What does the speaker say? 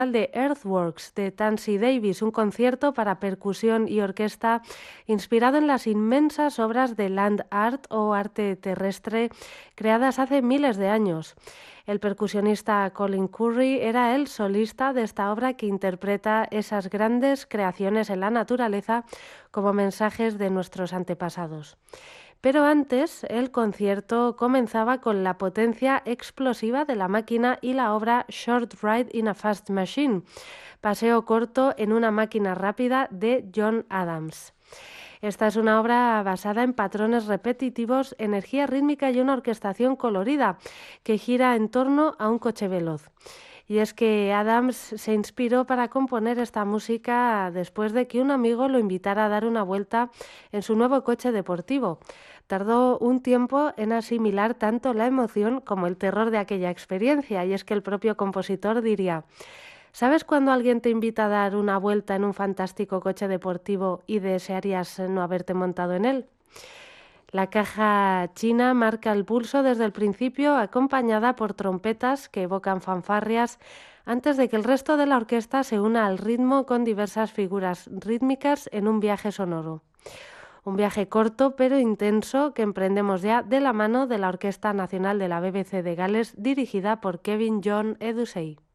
de Earthworks de Tansy Davis, un concierto para percusión y orquesta inspirado en las inmensas obras de land art o arte terrestre creadas hace miles de años. El percusionista Colin Currie era el solista de esta obra que interpreta esas grandes creaciones en la naturaleza como mensajes de nuestros antepasados. Pero antes, el concierto comenzaba con la potencia explosiva de la máquina y la obra Short Ride in a Fast Machine, paseo corto en una máquina rápida de John Adams. Esta es una obra basada en patrones repetitivos, energía rítmica y una orquestación colorida que gira en torno a un coche veloz. Y es que Adams se inspiró para componer esta música después de que un amigo lo invitara a dar una vuelta en su nuevo coche deportivo. Tardó un tiempo en asimilar tanto la emoción como el terror de aquella experiencia, y es que el propio compositor diría: ¿sabes cuando alguien te invita a dar una vuelta en un fantástico coche deportivo y desearías no haberte montado en él? La caja china marca el pulso desde el principio, acompañada por trompetas que evocan fanfarrias, antes de que el resto de la orquesta se una al ritmo con diversas figuras rítmicas en un viaje sonoro. Un viaje corto pero intenso que emprendemos ya de la mano de la Orquesta Nacional de la BBC de Gales, dirigida por Kevin John Edusei.